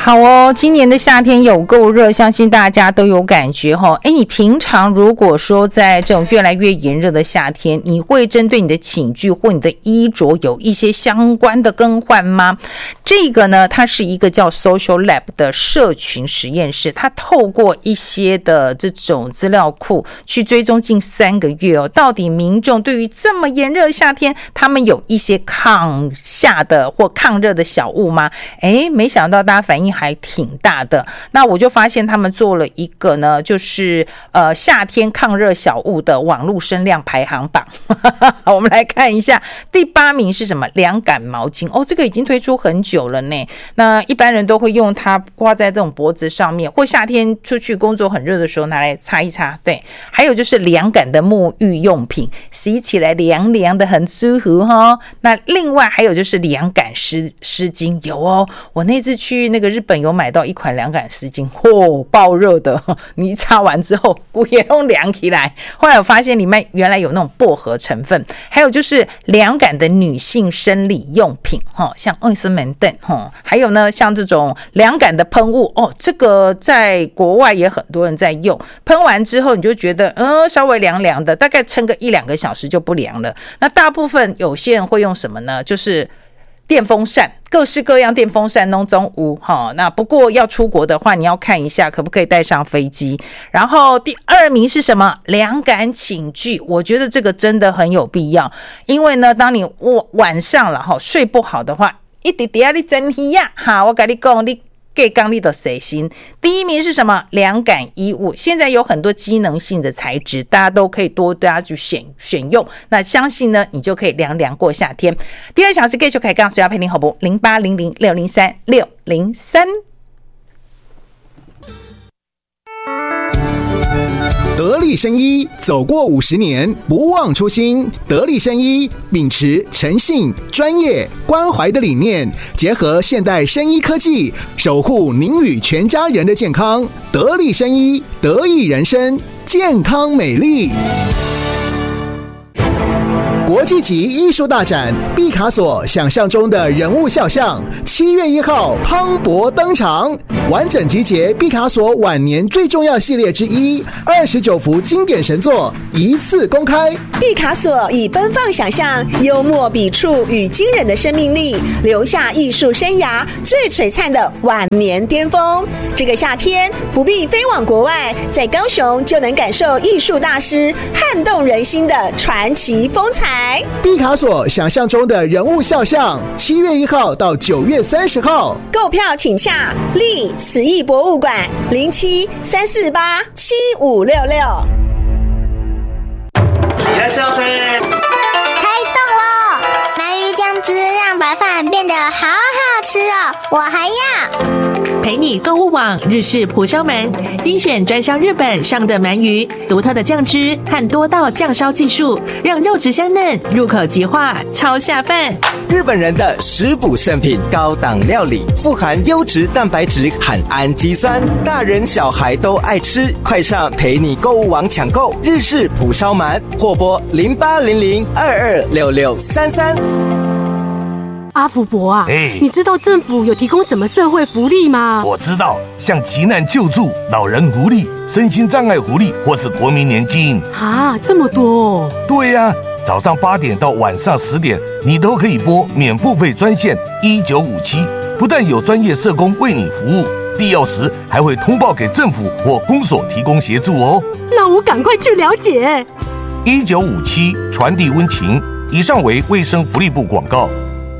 好哦，今年的夏天有够热，相信大家都有感觉齁。你平常如果说在这种越来越炎热的夏天，你会针对你的寝具或你的衣着有一些相关的更换吗？这个呢，它是一个叫 Social Lab 的社群实验室，它透过一些的这种资料库去追踪近3个月哦，到底民众对于这么炎热的夏天，他们有一些抗夏的或抗热的小物吗？没想到大家反应还挺大的。那我就发现他们做了一个呢，就是夏天抗热小物的网络声量排行榜。我们来看一下，第8名是什么？凉感毛巾哦，这个已经推出很久了呢。那一般人都会用它挂在这种脖子上面，或夏天出去工作很热的时候拿来擦一擦。对，还有就是凉感的沐浴用品，洗起来凉凉的，很舒服齁。那另外还有就是凉感湿巾，有哦，我那次去那个日本有买到一款凉感湿巾，爆热的，你一擦完之后骨也弄凉起来。后来我发现里面原来有那种薄荷成分。还有就是凉感的女性生理用品，像欧斯门顿，还有呢像这种凉感的喷雾哦，这个在国外也很多人在用，喷完之后你就觉得稍微凉凉的，大概撑个1-2个小时就不凉了。那大部分有些人会用什么呢？就是电风扇，各式各样电风扇弄中屋那不过要出国的话，你要看一下可不可以带上飞机。然后第2名是什么？凉感寝具。我觉得这个真的很有必要，因为呢，当你晚上了睡不好的话，一直在你真虚呀我跟你讲，你给刚力的谁心。第1名是什么？凉感衣物。现在有很多机能性的材质，大家都可以多大家去选用。那相信呢，你就可以凉凉过夏天。第2小时继续开讲，谁要陪您好不？0800603603。 得力生医走过50年，不忘初心。得力生医秉持诚信、专业、关怀的理念，结合现代生医科技，守护您与全家人的健康。得力生医，得益人生，健康美丽。国际级艺术大展毕卡索想象中的人物肖像，7月1号磅礴登场，完整集结毕卡索晚年最重要系列之一，29幅经典神作一次公开。 毕卡索以奔放想象、幽默笔触与惊人的生命力，留下艺术生涯最璀璨的晚年巅峰。这个夏天不必飞往国外，在高雄就能感受艺术大师撼动人心的传奇风采。 毕卡索想象中的人物肖像，7月1号到9月30号， 购票请洽立慈艺博物馆07-348-7566。 いらっしゃいませ。 开动喽！鳗鱼酱汁让白饭变得好好吃哦，我还要。 陪你购物网日式蒲烧鳗，精选专销日本上的鳗鱼，独特的酱汁和多道酱烧技术，让肉质香嫩，入口即化，超下饭。 日本人的食补圣品，高档料理，富含优质蛋白质和氨基酸，大人小孩都爱吃。快上陪你购物网抢购日式蒲烧鳗，或拨0800226633。 阿福伯啊，你知道政府有提供什么社会福利吗？ 我知道，像急难救助、老人福利、身心障碍福利，或是国民年金。 这么多哦。 对呀，早上8点到晚上10点，你都可以拨免付费专线1957，不但有专业社工为你服务，必要时还会通报给政府或公所提供协助哦。 那我赶快去了解。 1957传递温情。以上为卫生福利部广告。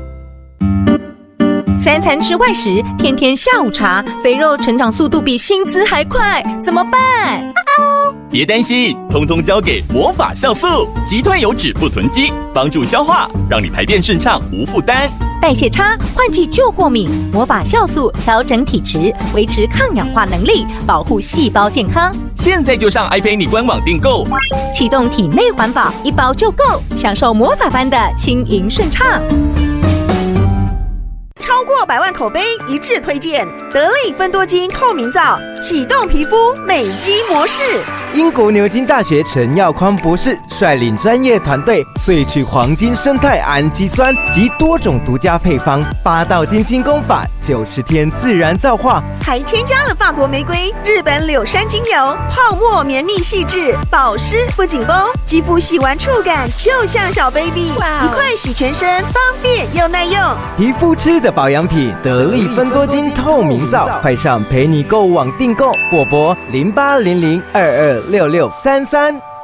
3餐吃外食，天天下午茶，肥肉成长速度比薪资还快，怎么办？ 别担心，通通交给魔法酵素，击退油脂不囤积，帮助消化，让你排便顺畅无负担。 代谢差，换季就过敏，魔法酵素调整体质，维持抗氧化能力，保护细胞健康。 现在就上 iPay 官网订购， 启动体内环保，1包就够，享受魔法般的轻盈顺畅。 超过百万口碑一致推荐得力芬多精透明皂，启动皮肤美肌模式。 英国牛津大学陈耀匡博士率领专业团队萃取黄金生态氨基酸及多种独家配方，8道金星功法，90天自然皂化， 还添加了法国玫瑰、日本柳杉精油，泡沫绵密细致，保湿不紧绷，肌肤洗完触感就像小 baby， 一块洗全身，方便又耐用。 皮肤吃的保养品，得力芬多精透明皂，快上陪你购物网订购，或拨0800226633。